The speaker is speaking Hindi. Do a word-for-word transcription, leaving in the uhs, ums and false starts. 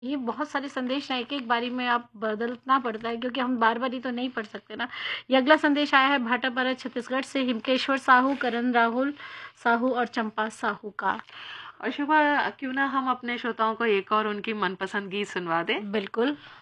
ये बहुत सारे संदेश हैं, एक-एक बारी में आप बदलना पड़ता है क्योंकि हम बार-बार ही तो नहीं पढ़ सकते ना। ये अगला संदेश आया है भाटापारा छत्तीसगढ़ से हिमकेश्वर साहू, करण राहुल साहू और चंपा साहू का। और शुभा, क्यों ना हम अपने श्रोताओं को एक और उनकी मनपसंद गीत सुनवा दें? बिल्कुल।